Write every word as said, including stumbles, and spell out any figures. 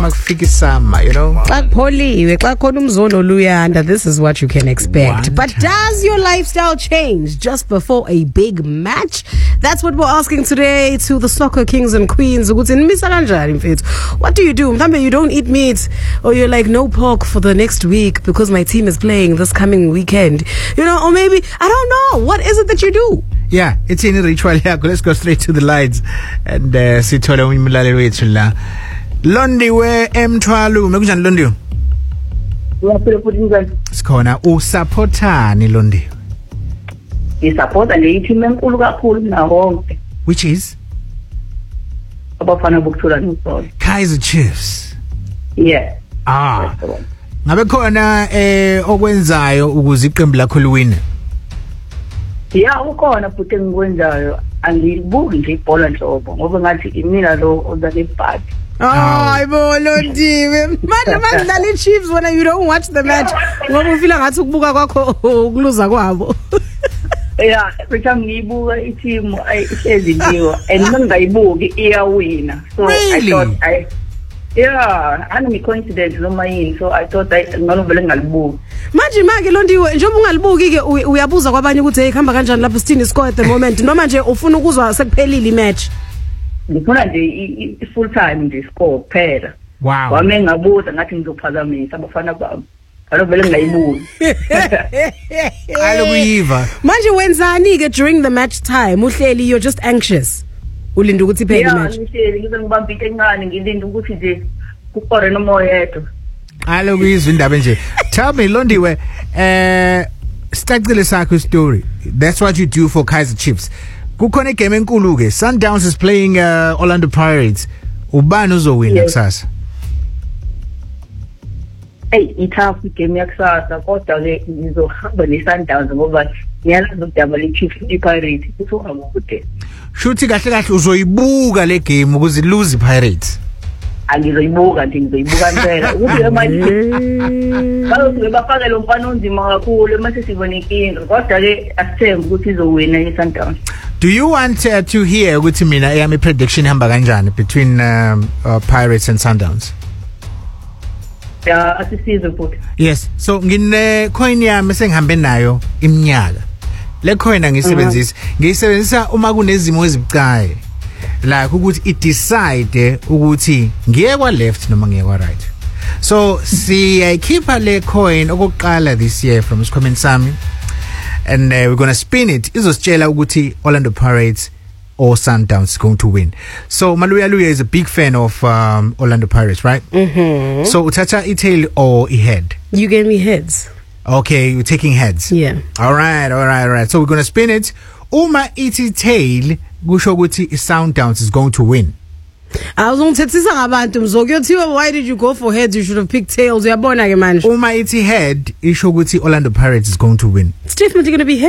makufika isama, you know. Xa kupholiwe, xa khona umzono luyanda, this is what you can expect. One but time. Does your lifestyle change just before a big match? That's what we're asking today to the soccer kings and queens. What do you do? Mhlambe you don't eat meat, or you're like, no pork for the next week because my team is playing this coming weekend. You know, or maybe, I don't know. What is it that you do? Yeah, it's in a ritual here. Let's go straight to the lines. And uh, sithola umlaleli wethu la. Londiwe Mthwalu, mekunjani Londiwe? Uyaphila futhi njani? Sikhona usupportani Londiwe? Isupporta le team enkulu kakhulu na wonke. Which is? Abafana bokuthula ngisolo. Kaizer Chiefs. Yeah. Ah. Ngabe khona eh okwenzayo ukuze iqembu lakho liwine? Yeah, ukhona futhi engikwenzayo. Angilibuki nje ibhola nhlobo ngoba ngathi imina lo ozake bad. Hayi bo Londiwe. Manje badlala iChiefs when you don't watch the match. Ngoba ufila ngathi ukubuka kwakho ukuluza kwabo. Yeah, every time ngiyibuka i-team ihlezi ndiwa and mangayibuki iyawina. So really? I thought I Yeah, ani coincidence noma yini, so I thought I ngalobele ngalibuki. Manje make Londiwe njengoba ungalibuki ke uyabuza kwabanye ukuthi hey khamba kanjani lapho sithini score at the moment noma nje ufuna ukuzwa sekuphelile imatch. Ngifuna nje full time nje score kuphela. Wow. Wami ngabuza ngathi ngizophazamisa abafana bami. Alo vele ngayibuki. Alokuyiva. Manje wenzani ke during the match time uhleli you're just anxious. Ulinda ukuthi iphele imatch. Yeah, ngihleli ngize ngibambe into encane ngilinda ukuthi nje kukhore noma yedwa. Alokuyizwa indaba nje. Tell me Londiwe, eh sicacile sakho story. That's what you do for Kaizer Chiefs. Kukhona igame enkulu ke. Sundowns is playing uh, Orlando Pirates. Ubani uzowina kusasa? Hey, ithafu igame yakusasa kodwa ke ngizohamba ne-Sundowns ngoba ngiyalazi udaba le-Chiefs i-Pirates kuzohamba kude. Shuthi kahle kahle uzoyibuka le game ukuze lose iPirates. Angizoyibuka nje ngizoyibuka impela ukuthi manje bazothi bafake lo mfana onzima kakhulu mase sibone inkinga kodwa ke asithembe ukuthi izowina i-Sundowns. Do you want uh, to hear ukuthi mina eyami prediction ihamba kanjani between um, uh, Pirates and Sundowns? Yeah, asisize futhi. Yes, so ngine coin yami sengihambe nayo iminyaka. Le coin ngisebenzisa, ngisebenzisa uma kunezimo ezibucayi. Like ukuthi it decide ukuthi ngiye kwa left noma ngiye kwa right. So siyayikhipha le coin okokuqala this year from isikhomeni sami. And uh, we're going to spin it. Izositshela ukuthi Orlando Pirates or Sundowns is going to win. So Maluya Luya is a big fan of um, Orlando Pirates, right? Mm-hmm. So utacha i-tail or i-head? You gave me heads. Okay, you're taking heads. Yeah. All right, all right, all right. So we're going to spin it. Uma iti tail kusho ukuthi Sundowns is going to win. I was on tetsisa ngabantu mzokuyothiwa why did you go for heads? You should have picked tails. Uyabona ke manje. Uma iti head isho ukuthi Orlando Pirates is going to win. It's definitely going to be heads.